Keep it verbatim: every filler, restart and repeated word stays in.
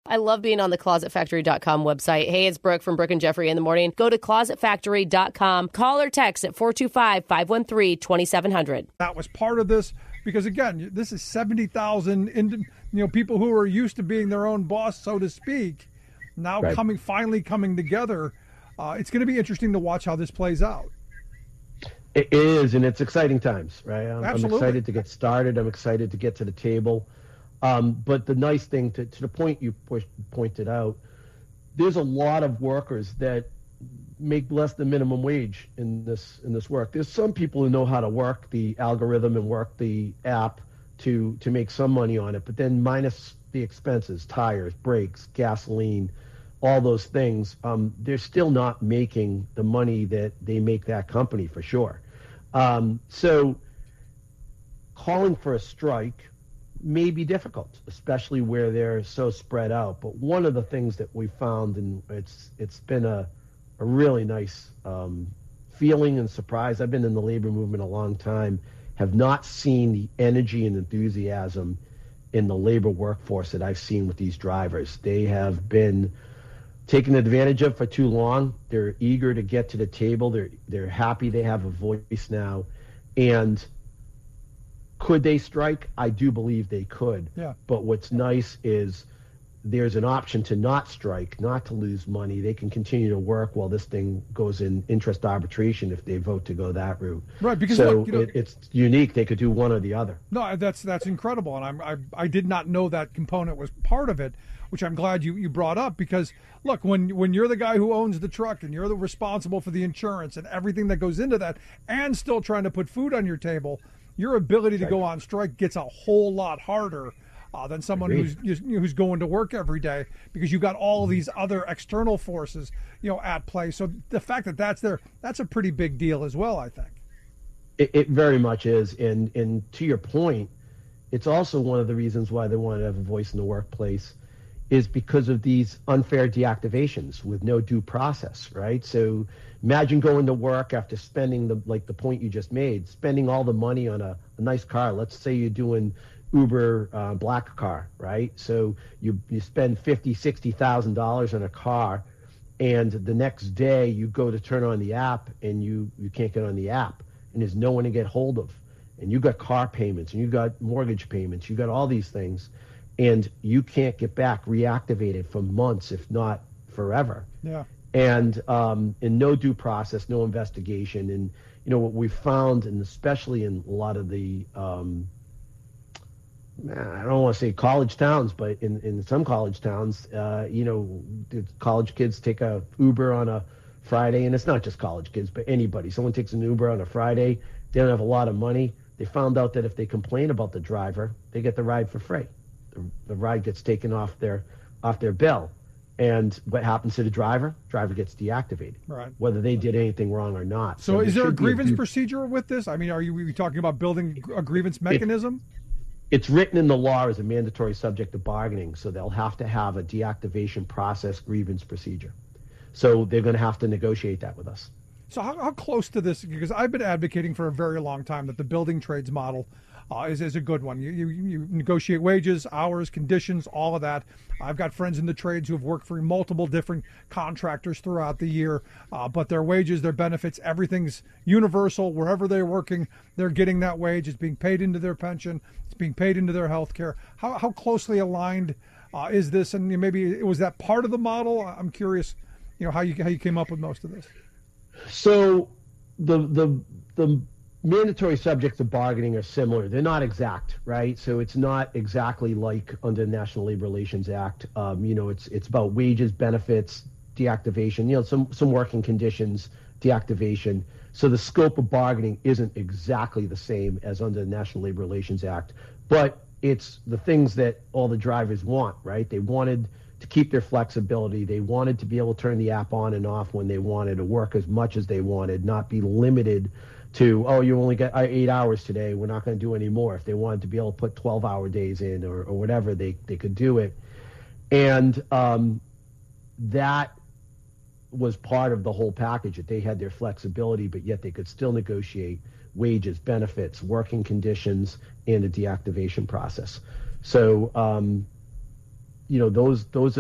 I love being on the closet factory dot com website. Hey, it's Brooke from Brooke and Jeffrey in the morning. Go to closet factory dot com. Call or text at four two five, five one three, two seven zero zero. That was part of this because, again, this is seventy thousand you know, people who are used to being their own boss, so to speak, now right. coming finally coming together. Uh, it's going to be interesting to watch how this plays out. It is, and it's exciting times, right? I'm, I'm Absolutely. excited to get started. I'm excited to get to the table. Um, but the nice thing, to, to the point you pushed, pointed out, there's a lot of workers that make less than minimum wage in this in this work. There's some people who know how to work the algorithm and work the app to to make some money on it, but then minus the expenses, tires, brakes, gasoline, all those things, um, they're still not making the money that they make that company for sure. Um, so calling for a strike may be difficult, especially where they're so spread out. But one of the things that we found, and it's it's been a, a really nice um, feeling and surprise. I've been in the labor movement a long time, have not seen the energy and enthusiasm in the labor workforce that I've seen with these drivers. They have been taken advantage of for too long. They're eager to get to the table. They're they're happy they have a voice now. And could they strike? I do believe they could. Yeah. But what's nice is there's an option to not strike, not to lose money. They can continue to work while this thing goes in interest arbitration if they vote to go that route. Right, because so look, you know, it, it's unique. They could do one or the other. No, that's that's incredible, and I'm, I I did not know that component was part of it, which I'm glad you, you brought up, because look, when when you're the guy who owns the truck and you're the responsible for the insurance and everything that goes into that, and still trying to put food on your table, your ability to Right. go on strike gets a whole lot harder uh, than someone Agreed. who's who's going to work every day, because you've got all of these other external forces, you know, at play. So the fact that that's there, that's a pretty big deal as well, I think. It, it very much is, and and to your point, it's also one of the reasons why they want to have a voice in the workplace, is because of these unfair deactivations with no due process, right? So imagine going to work after spending the, like the point you just made, spending all the money on a, a nice car. Let's say you're doing Uber uh, black car, right? So you you spend fifty, sixty thousand dollars on a car, and the next day you go to turn on the app and you you can't get on the app, and there's no one to get hold of, and you got car payments and you got mortgage payments, you got all these things, and you can't get back reactivated for months, if not forever. Yeah. And um, in no due process, no investigation. And, you know, what we found, and especially in a lot of the, um, I don't want to say college towns, but in, in some college towns, uh, you know, the college kids take a Uber on a Friday, and it's not just college kids, but anybody. Someone takes an Uber on a Friday, they don't have a lot of money. They found out that if they complain about the driver, they get the ride for free. The, the ride gets taken off their off their bill. And what happens to the driver? Driver gets deactivated, Right. whether they did anything wrong or not. So, is there a should be grievance due- procedure with this? I mean, are you, are you talking about building a grievance mechanism? It's written in the law as a mandatory subject of bargaining, so they'll have to have a deactivation process grievance procedure. So they're going to have to negotiate that with us. So how, how close to this, because I've been advocating for a very long time that the building trades model uh, is, is a good one. You, you, you negotiate wages, hours, conditions, all of that. I've got friends in the trades who have worked for multiple different contractors throughout the year, uh, but their wages, their benefits, everything's universal. Wherever they're working, they're getting that wage. It's being paid into their pension. It's being paid into their health care. How, how closely aligned uh, is this? And maybe was that part of the model? I'm curious, you know, how you how you came up with most of this. So the the the mandatory subjects of bargaining are similar. They're not exact, right? So it's not exactly like under the National Labor Relations Act. Um, you know, it's it's about wages, benefits, deactivation. You know, some some working conditions, deactivation. So the scope of bargaining isn't exactly the same as under the National Labor Relations Act, but it's the things that all the drivers want, right? They wanted to keep their flexibility. They wanted to be able to turn the app on and off when they wanted, to work as much as they wanted, not be limited to, oh, you only get eight hours today, we're not going to do any more. If they wanted to be able to put twelve-hour days in or, or whatever, they, they could do it. And um, that was part of the whole package, that they had their flexibility, but yet they could still negotiate wages, benefits, working conditions, and a deactivation process. So, um, you know, those those